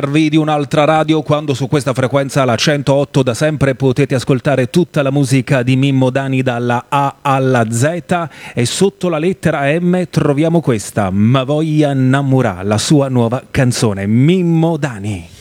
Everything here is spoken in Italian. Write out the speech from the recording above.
Di un'altra radio, quando su questa frequenza, la 108, da sempre potete ascoltare tutta la musica di Mimmo Dani dalla A alla Z, e sotto la lettera M troviamo questa, Ma voglia innamorà, la sua nuova canzone. Mimmo Dani.